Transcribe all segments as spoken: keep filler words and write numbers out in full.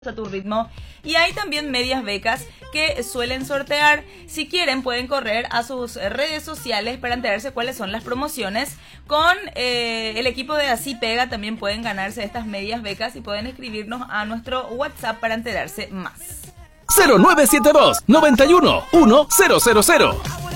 a tu ritmo, y hay también medias becas que suelen sortear. Si quieren pueden correr a sus redes sociales para enterarse cuáles son las promociones. Con eh, el equipo de Así Pega también pueden ganarse estas medias becas y pueden escribirnos a nuestro WhatsApp para enterarse más. cero nueve siete dos, noventa y uno, uno cero cero cero.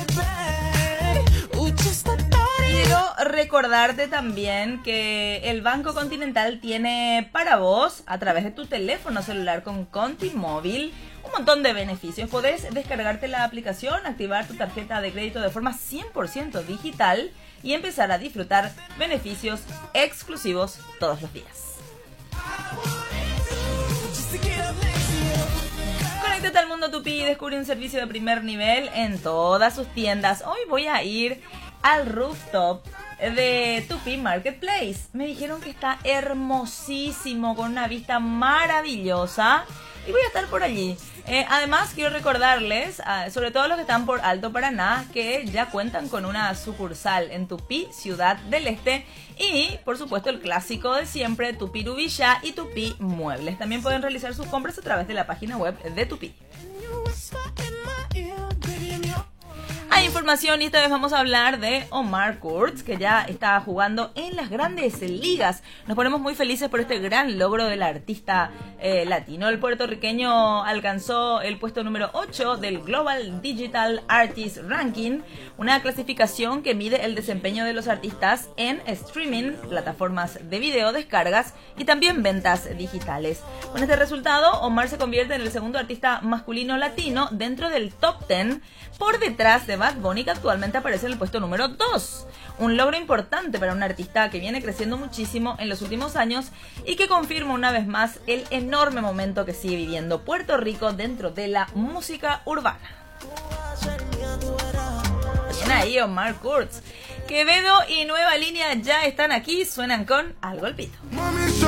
Quiero recordarte también que el Banco Continental tiene para vos, a través de tu teléfono celular con Conti Móvil, un montón de beneficios. Podés descargarte la aplicación, activar tu tarjeta de crédito de forma cien por ciento digital y empezar a disfrutar beneficios exclusivos todos los días. Conéctate al mundo Tupi y descubre un servicio de primer nivel en todas sus tiendas. Hoy voy a ir al rooftop de Tupi Marketplace. Me dijeron que está hermosísimo, con una vista maravillosa, y voy a estar por allí. Eh, además, quiero recordarles, uh, sobre todo los que están por Alto Paraná, que ya cuentan con una sucursal en Tupi, Ciudad del Este, y por supuesto el clásico de siempre, Tupirubilla y Tupi Muebles. También pueden realizar sus compras a través de la página web de Tupi. Hay información y esta vez vamos a hablar de Omar Kurz, que ya está jugando en las grandes ligas. Nos ponemos muy felices por este gran logro del artista eh, latino. El puertorriqueño alcanzó el puesto número ocho del Global Digital Artist Ranking, una clasificación que mide el desempeño de los artistas en streaming, plataformas de video, descargas y también ventas digitales. Con este resultado, Omar se convierte en el segundo artista masculino latino dentro del top diez, por detrás de Bad Bunny, que actualmente aparece en el puesto número dos. Un logro importante para un artista que viene creciendo muchísimo en los últimos años y que confirma una vez más el enorme momento que sigue viviendo Puerto Rico dentro de la música urbana. Bien ahí, Omar Kurz. Quevedo y Nueva Línea ya están aquí, suenan con Al Golpito.